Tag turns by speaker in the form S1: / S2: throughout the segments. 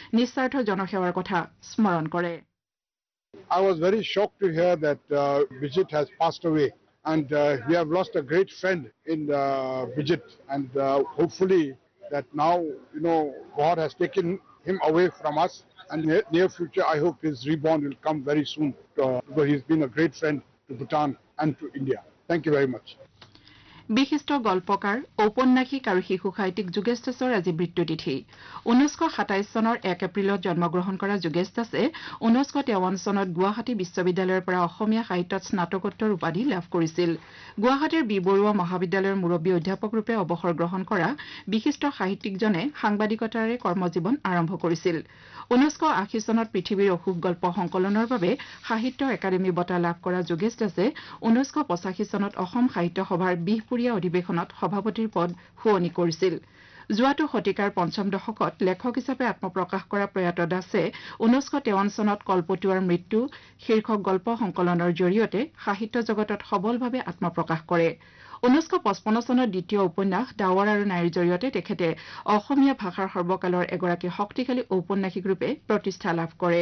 S1: নিস্বাৰ্থ জনসেৱাৰ কথা স্মৰণ কৰে
S2: I was very shocked to hear that Vijit has passed away, and we have lost a great friend in Vijit, and hopefully that now God has taken him away from us, and in the near future I hope his reborn will come very soon because he's been a great friend to Bhutan and to India. Thank you very much.
S1: বিশিষ্ট গল্পকাৰ ঔপন্যাসিক আৰু শিশু সাহিত্যিক যোগেশ দাসৰ আজি মৃত্যুতিথি 1927 চনৰ 1 এপ্ৰিলত জন্মগ্ৰহণ কৰা যোগেশ দাসে 1953 চনত গুৱাহাটী বিশ্ববিদ্যালয়ৰ পৰা অসমীয়া সাহিত্যত স্নাতকোত্তৰ উপাধি লাভ কৰিছিল গুৱাহাটীৰ বি বৰুৱা মহাবিদ্যালয়ৰ মুৰব্বী অধ্যাপক ৰূপে অৱসৰ গ্ৰহণ কৰা বিশিষ্ট সাহিত্যিকজনে সাংবাদিকতাৰে কৰ্মজীৱন আৰম্ভ কৰিছিল 1980 চনত পৃথিৱীৰ অসুখ গল্প সংকলনৰ বাবে সাহিত্য একাডেমী বঁটা লাভ কৰা যোগেশ দাসে 1985 চনত অসম সাহিত্য সভাৰ বিহপুৰীয়া অধিৱেশনত সভাপতিৰ পদ শুৱনি কৰিছিল যোৱাটো শতিকাৰ পঞ্চম দশকত লেখক হিচাপে আত্মপ্ৰকাশ কৰা প্ৰয়াত দাসে 1953 চনত কল্পতুৱাৰ মৃত্যু শীৰ্ষক গল্প সংকলনৰ জৰিয়তে সাহিত্য জগতত সবলভাৱে আত্মপ্ৰকাশ কৰে 1955 চনত দ্বিতীয় উপন্যাস ডাৱৰ আৰু নাইৰ জৰিয়তে তেখেতে অসমীয়া ভাষাৰ সৰ্বকালৰ এগৰাকী শক্তিশালী ঔপন্যাসিক ৰূপে প্ৰতিষ্ঠা লাভ কৰে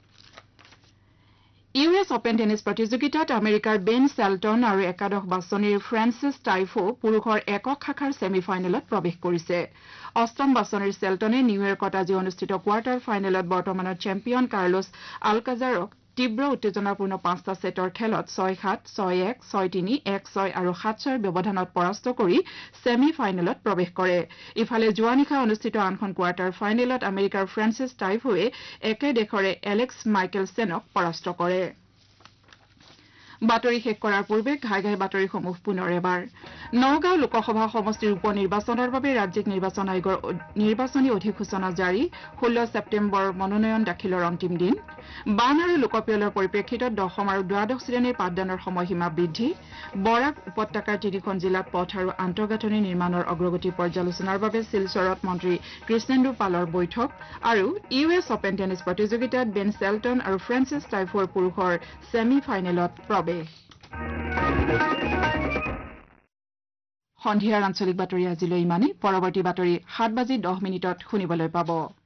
S1: ইউএছ অপেন টেনিছ প্ৰতিযোগিতাত আমেৰিকাৰ বেন চেলটন আৰু একাদশ বাছনিৰ ফ্ৰেন্সিছ টাইফো পুৰুষৰ একক শাখাৰ ছেমি ফাইনেলত প্ৰৱেশ কৰিছে অষ্টম বাছনিৰ চেলটনে নিউয়ৰ্কত আজি অনুষ্ঠিত কোৱাৰ্টাৰ ফাইনেলত বৰ্তমানৰ চেম্পিয়ন কাৰ্লোছ আলকাজাৰক তীব্ৰ উত্তেজনাপূৰ্ণ 5টা ছেটৰ খেলত 6-7, 6-1, 6-3, 1-6 আৰু 7-6 ব্যৱধানত পৰাস্ত কৰি ছেমি ফাইনেলত প্ৰৱেশ কৰে ইফালে যোৱা নিশা অনুষ্ঠিত আনখন কোৱাৰ্টাৰ ফাইনেলত আমেৰিকাৰ ফ্ৰেন্সিছ টাইফোৱে একে দেশৰে এলেক্স মাইকেলছেনক পৰাস্ত কৰে বাতৰি শেষ কৰাৰ পূৰ্বে ঘাই বাতৰিসমূহ পুনৰ এবাৰ নগাঁও লোকসভা সমষ্টিৰ উপ নিৰ্বাচনৰ বাবে ৰাজ্যিক নিৰ্বাচন আয়োগৰ নিৰ্বাচনী অধিসূচনা জাৰি 16 ছেপ্টেম্বৰ মনোনয়ন দাখিলৰ অন্তিম দিন বান আৰু লোকপিয়লৰ পৰিপ্ৰেক্ষিতত দশম আৰু দ্বাদশ শ্ৰেণীৰ পাঠদানৰ সময়সীমা বৃদ্ধি বৰাক উপত্যকাৰ 3খন জিলাত পথ আৰু আন্তঃগাঁথনি নিৰ্মাণৰ অগ্ৰগতি পৰ্যালোচনাৰ বাবে শিলচৰত মন্ত্ৰী কৃষ্ণেন্দু পালৰ বৈঠক আৰু ইউএছ অপেন টেনিছ প্ৰতিযোগিতাত বেন চেলটন আৰু ফ্ৰেন্সিছ টাইফোৰ পুৰুষৰ ছেমি ফাইনেলত সন্ধিয়াৰ আঞ্চলিক বাতৰি আজিলৈ ইমানেই পৰৱৰ্তী বাতৰি 7:10 শুনিবলৈ পাব